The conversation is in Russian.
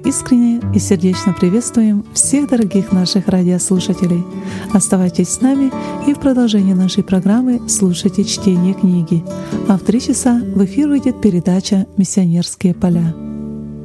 искренне и сердечно приветствуем всех дорогих наших радиослушателей. Оставайтесь с нами и в продолжении нашей программы слушайте чтение книги. А в 3 часа в эфир выйдет передача «Миссионерские поля».